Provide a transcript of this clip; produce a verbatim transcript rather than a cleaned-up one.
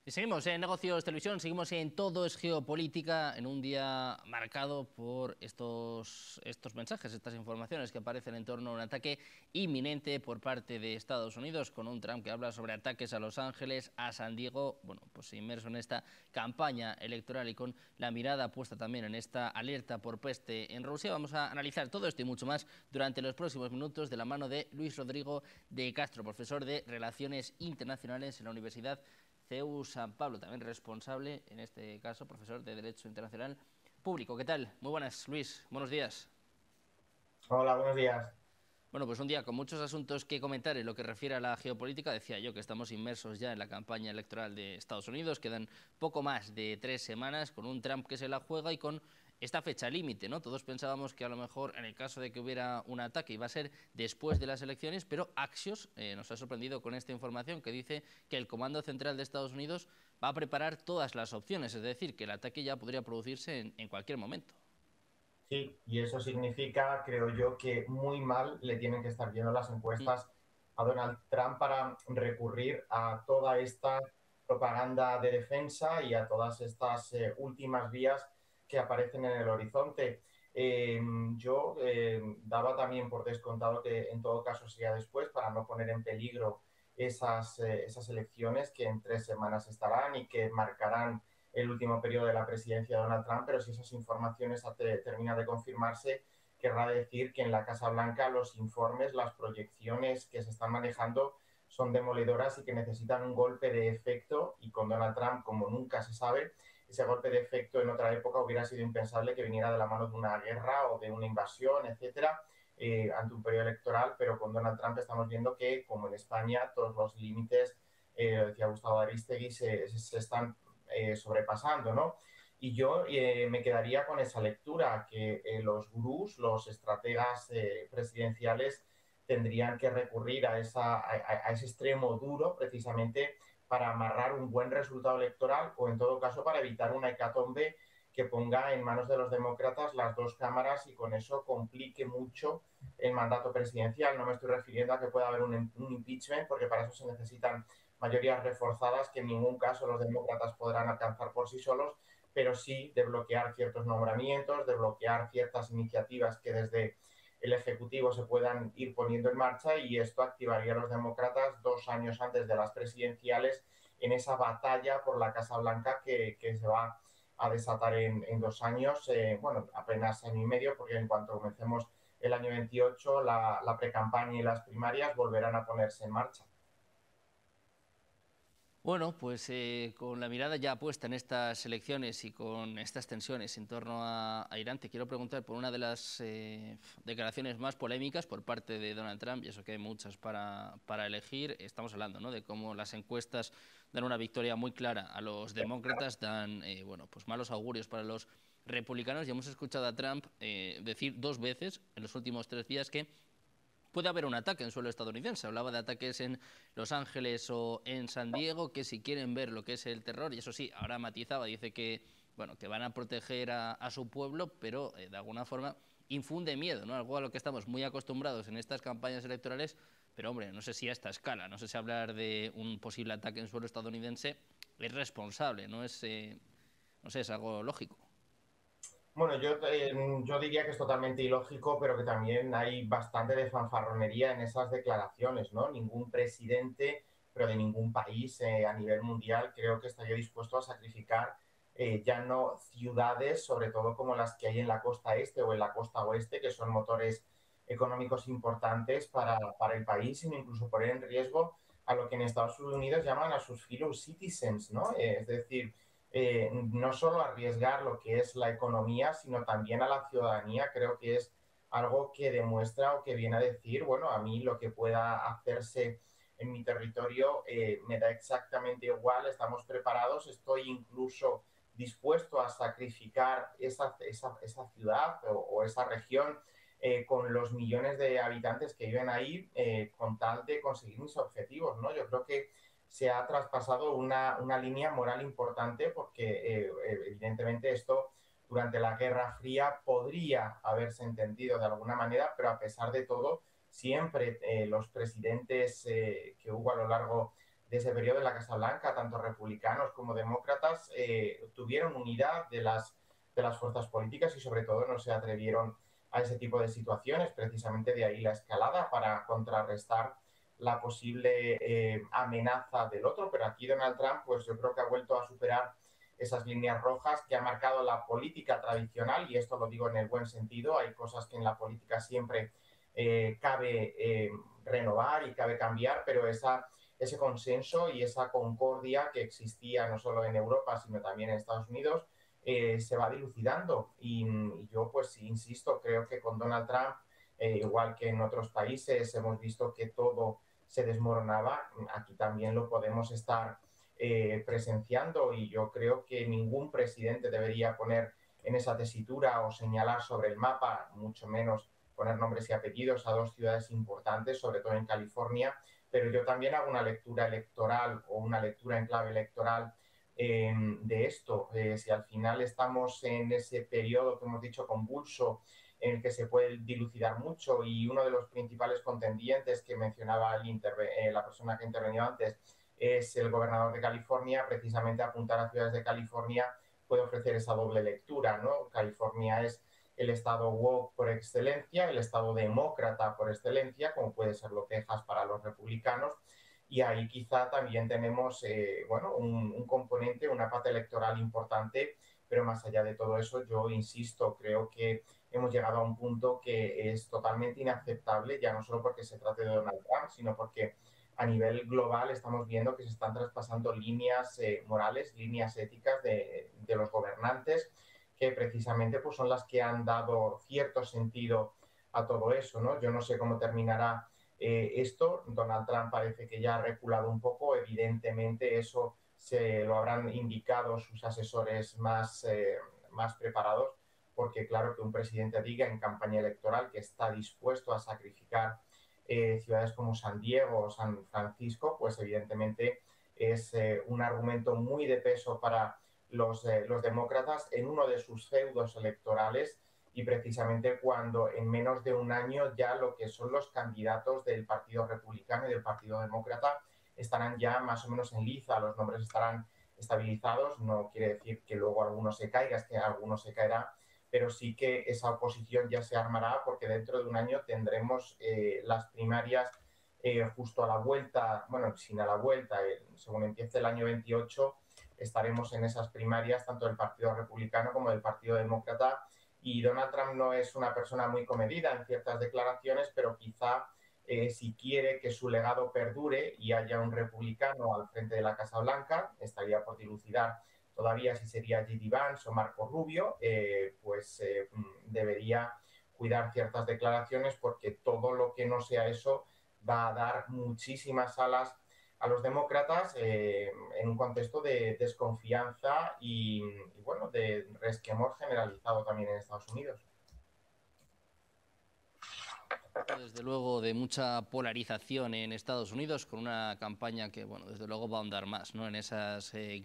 Y seguimos en Negocios Televisión, seguimos en Todo es Geopolítica, en un día marcado por estos, estos mensajes, estas informaciones que aparecen en torno a un ataque inminente por parte de Estados Unidos, con un Trump que habla sobre ataques a Los Ángeles, a San Diego, bueno, pues inmerso en esta campaña electoral y con la mirada puesta también en esta alerta por peste en Rusia. Vamos a analizar todo esto y mucho más durante los próximos minutos de la mano de Luis Rodrigo de Castro, profesor de Relaciones Internacionales en la Universidad C E U San Pablo, también responsable, en este caso, profesor de Derecho Internacional Público. ¿Qué tal? Muy buenas, Luis. Buenos días. Hola, buenos días. Bueno, pues un día con muchos asuntos que comentar en lo que refiere a la geopolítica. Decía yo que estamos inmersos ya en la campaña electoral de Estados Unidos. Quedan poco más de tres semanas con un Trump que se la juega y con esta fecha límite, ¿no? Todos pensábamos que a lo mejor en el caso de que hubiera un ataque iba a ser después de las elecciones, pero Axios eh, nos ha sorprendido con esta información que dice que el Comando Central de Estados Unidos va a preparar todas las opciones, es decir, que el ataque ya podría producirse en, en cualquier momento. Sí, y eso significa, creo yo, que muy mal le tienen que estar yendo las Mm. encuestas a Donald Trump para recurrir a toda esta propaganda de defensa y a todas estas eh, últimas vías que aparecen en el horizonte. Eh, yo eh, daba también por descontado que en todo caso sería después para no poner en peligro esas, eh, esas elecciones que en tres semanas estarán y que marcarán el último periodo de la presidencia de Donald Trump, pero si esas informaciones terminan de confirmarse, querrá decir que en la Casa Blanca los informes, las proyecciones que se están manejando son demoledoras y que necesitan un golpe de efecto, y con Donald Trump, como nunca se sabe, ese golpe de efecto en otra época hubiera sido impensable que viniera de la mano de una guerra o de una invasión, etcétera, eh, ante un periodo electoral, pero con Donald Trump estamos viendo que, como en España, todos los límites, eh, lo decía Gustavo Aristegui, se, se están eh, sobrepasando, ¿no? Y yo eh, me quedaría con esa lectura, que eh, los gurús, los estrategas eh, presidenciales tendrían que recurrir a, esa, a, a, ese extremo duro precisamente para amarrar un buen resultado electoral o en todo caso para evitar una hecatombe que ponga en manos de los demócratas las dos cámaras y con eso complique mucho el mandato presidencial. No me estoy refiriendo a que pueda haber un, un impeachment, porque para eso se necesitan mayorías reforzadas que en ningún caso los demócratas podrán alcanzar por sí solos, pero sí de bloquear ciertos nombramientos, de bloquear ciertas iniciativas que desde el Ejecutivo se puedan ir poniendo en marcha, y esto activaría a los demócratas dos años antes de las presidenciales en esa batalla por la Casa Blanca que, que se va a desatar en, en dos años, eh, bueno, apenas año y medio, porque en cuanto comencemos el año veintiocho, la, la precampaña y las primarias volverán a ponerse en marcha. Bueno, pues eh, con la mirada ya puesta en estas elecciones y con estas tensiones en torno a, a Irán, te quiero preguntar por una de las eh, declaraciones más polémicas por parte de Donald Trump, y eso que hay muchas para, para elegir. Estamos hablando, ¿no?, de cómo las encuestas dan una victoria muy clara a los demócratas, dan eh, bueno, pues malos augurios para los republicanos, y hemos escuchado a Trump eh, decir dos veces en los últimos tres días que puede haber un ataque en suelo estadounidense. Hablaba de ataques en Los Ángeles o en San Diego, que si quieren ver lo que es el terror, y eso sí, ahora matizaba, dice que, bueno, que van a proteger a, a su pueblo, pero eh, de alguna forma infunde miedo, ¿no? Algo a lo que estamos muy acostumbrados en estas campañas electorales, pero hombre, no sé si a esta escala, no sé si hablar de un posible ataque en suelo estadounidense es responsable, no es, eh, no sé, es algo lógico. Bueno, yo, eh, yo diría que es totalmente ilógico, pero que también hay bastante de fanfarronería en esas declaraciones, ¿no? Ningún presidente, pero de ningún país eh, a nivel mundial, creo que estaría dispuesto a sacrificar eh, ya no ciudades, sobre todo como las que hay en la costa este o en la costa oeste, que son motores económicos importantes para, para el país, sino incluso poner en riesgo a lo que en Estados Unidos llaman a sus fellow citizens, ¿no? Eh, es decir, eh, no solo arriesgar lo que es la economía, sino también a la ciudadanía. Creo que es algo que demuestra o que viene a decir, bueno, a mí lo que pueda hacerse en mi territorio eh, me da exactamente igual, estamos preparados, estoy incluso dispuesto a sacrificar esa, esa, esa ciudad o, o esa región eh, con los millones de habitantes que viven ahí eh, con tal de conseguir mis objetivos, ¿no? Yo creo que se ha traspasado una, una línea moral importante, porque eh, evidentemente esto durante la Guerra Fría podría haberse entendido de alguna manera, pero a pesar de todo, siempre eh, los presidentes eh, que hubo a lo largo de ese periodo en la Casa Blanca, tanto republicanos como demócratas, eh, tuvieron unidad de las, de las fuerzas políticas y sobre todo no se atrevieron a ese tipo de situaciones, precisamente de ahí la escalada para contrarrestar la posible eh, amenaza del otro, pero aquí Donald Trump pues yo creo que ha vuelto a superar esas líneas rojas que ha marcado la política tradicional, y esto lo digo en el buen sentido. Hay cosas que en la política siempre eh, cabe eh, renovar y cabe cambiar, pero esa, ese consenso y esa concordia que existía no solo en Europa, sino también en Estados Unidos, eh, se va dilucidando. Y, y yo pues insisto, creo que con Donald Trump, eh, igual que en otros países hemos visto que todo se desmoronaba, aquí también lo podemos estar eh, presenciando, y yo creo que ningún presidente debería poner en esa tesitura o señalar sobre el mapa, mucho menos poner nombres y apellidos a dos ciudades importantes, sobre todo en California, pero yo también hago una lectura electoral o una lectura en clave electoral eh, de esto. Eh, si al final estamos en ese periodo que hemos dicho convulso, en el que se puede dilucidar mucho, y uno de los principales contendientes que mencionaba el eh, la persona que intervenido antes es el gobernador de California, precisamente apuntar a ciudades de California puede ofrecer esa doble lectura, ¿no? California es el estado woke por excelencia, el estado demócrata por excelencia, como puede serlo Texas para los republicanos, y ahí quizá también tenemos eh, bueno, un, un componente, una pata electoral importante, pero más allá de todo eso, yo insisto, creo que hemos llegado a un punto que es totalmente inaceptable, ya no solo porque se trate de Donald Trump, sino porque a nivel global estamos viendo que se están traspasando líneas eh, morales, líneas éticas de, de los gobernantes, que precisamente pues, son las que han dado cierto sentido a todo eso, ¿no? Yo no sé cómo terminará eh, esto. Donald Trump parece que ya ha reculado un poco, evidentemente eso se lo habrán indicado sus asesores más, eh, más preparados, porque claro que un presidente diga en campaña electoral que está dispuesto a sacrificar eh, ciudades como San Diego o San Francisco, pues evidentemente es eh, un argumento muy de peso para los, eh, los demócratas en uno de sus feudos electorales, y precisamente cuando en menos de un año ya lo que son los candidatos del Partido Republicano y del Partido Demócrata estarán ya más o menos en liza, los nombres estarán estabilizados. No quiere decir que luego alguno se caiga, es que alguno se caerá, pero sí que esa oposición ya se armará, porque dentro de un año tendremos eh, las primarias eh, justo a la vuelta, bueno, sin a la vuelta, eh, según empiece el año veintiocho, estaremos en esas primarias, tanto del Partido Republicano como del Partido Demócrata, y Donald Trump no es una persona muy comedida en ciertas declaraciones, pero quizá eh, si quiere que su legado perdure y haya un republicano al frente de la Casa Blanca, estaría por dilucidar todavía si sería J D Vance o Marco Rubio, eh, pues eh, debería cuidar ciertas declaraciones, porque todo lo que no sea eso va a dar muchísimas alas a los demócratas eh, en un contexto de desconfianza y, y, bueno, de resquemor generalizado también en Estados Unidos. Desde luego, de mucha polarización en Estados Unidos, con una campaña que, bueno, desde luego va a ahondar más, ¿no?, en esas eh,